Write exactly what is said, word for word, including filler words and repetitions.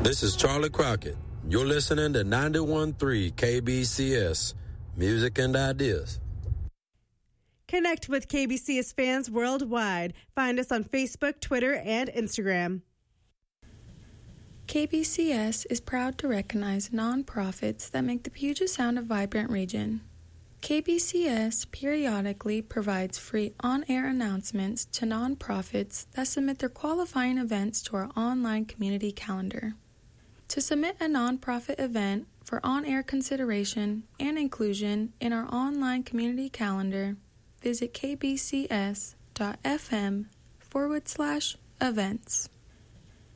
This is Charlie Crockett. You're listening to ninety-one point three K B C S, Music and Ideas. Connect with K B C S fans worldwide. Find us on Facebook, Twitter, and Instagram. K B C S is proud to recognize nonprofits that make the Puget Sound a vibrant region. K B C S periodically provides free on-air announcements to nonprofits that submit their qualifying events to our online community calendar. To submit a nonprofit event for on-air consideration and inclusion in our online community calendar, visit kbcs.fm forward slash events.